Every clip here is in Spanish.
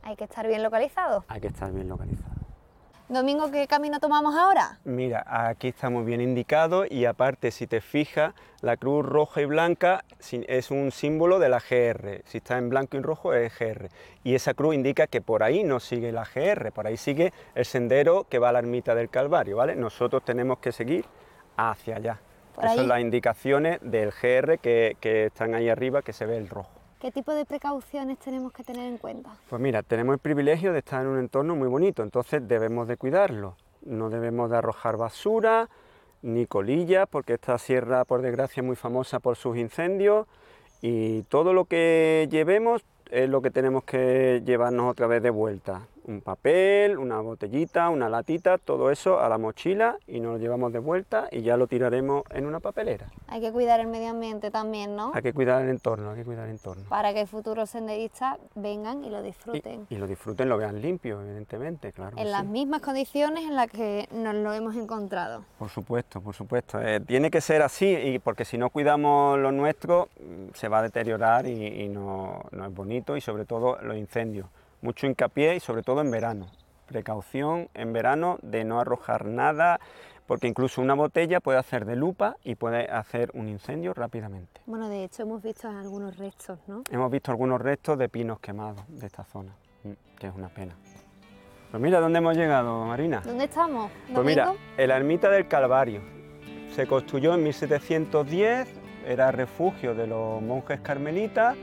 Hay que estar bien localizado. Hay que estar bien localizado. Domingo, ¿qué camino tomamos ahora? Mira, aquí estamos bien indicados y aparte, si te fijas, la cruz roja y blanca es un símbolo de la GR. Si está en blanco y rojo es GR. Y esa cruz indica que por ahí no sigue la GR, por ahí sigue el sendero que va a la ermita del Calvario, ¿vale? Nosotros tenemos que seguir hacia allá. Esas son las indicaciones del GR que están ahí arriba, que se ve el rojo. ¿Qué tipo de precauciones tenemos que tener en cuenta? Pues mira, tenemos el privilegio de estar en un entorno muy bonito, entonces debemos de cuidarlo. No debemos de arrojar basura, ni colillas, porque esta sierra, por desgracia, es muy famosa por sus incendios, y todo lo que llevemos es lo que tenemos que llevarnos otra vez de vuelta. Un papel, una botellita, una latita, todo eso a la mochila y nos lo llevamos de vuelta y ya lo tiraremos en una papelera. Hay que cuidar el medio ambiente también, ¿no? Hay que cuidar el entorno, hay que cuidar el entorno. Para que futuros senderistas vengan y lo disfruten. Y lo disfruten, lo vean limpio, evidentemente, claro. En las mismas condiciones en las que nos lo hemos encontrado. Por supuesto, por supuesto. Tiene que ser así, porque si no cuidamos lo nuestro, se va a deteriorar y no es bonito, y sobre todo los incendios. Mucho hincapié y sobre todo en verano. Precaución en verano de no arrojar nada, porque incluso una botella puede hacer de lupa y puede hacer un incendio rápidamente. Bueno, de hecho hemos visto algunos restos, ¿no? Hemos visto algunos restos de pinos quemados de esta zona, que es una pena. Pues mira dónde hemos llegado, Marina. ¿Dónde estamos? Pues mira, en la ermita del Calvario. Se construyó en 1710, era refugio de los monjes carmelitas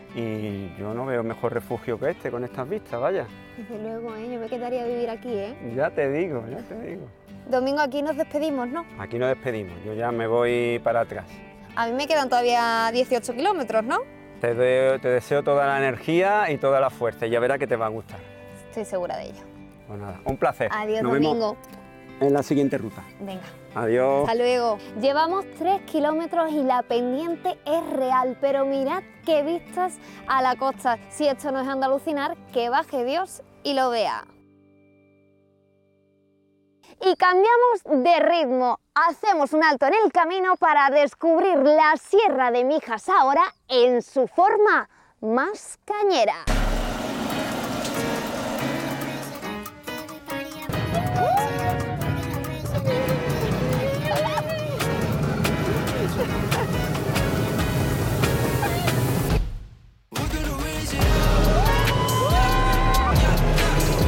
y yo no veo mejor refugio que este con estas vistas, vaya. Desde luego, yo me quedaría a vivir aquí, ¿eh? Ya te digo, ya te digo. Domingo, aquí nos despedimos, ¿no? Aquí nos despedimos, yo ya me voy para atrás. A mí me quedan todavía 18 kilómetros, ¿no? Te deseo toda la energía y toda la fuerza y ya verás que te va a gustar. Estoy segura de ello. Pues nada, un placer. Adiós, nos Domingo. Vemos en la siguiente ruta. Venga. Adiós. Hasta luego. Llevamos 3 kilómetros y la pendiente es real, pero mirad qué vistas a la costa. Si esto no es Andalucinar, que baje Dios y lo vea. Y cambiamos de ritmo. Hacemos un alto en el camino para descubrir la Sierra de Mijas ahora en su forma más cañera.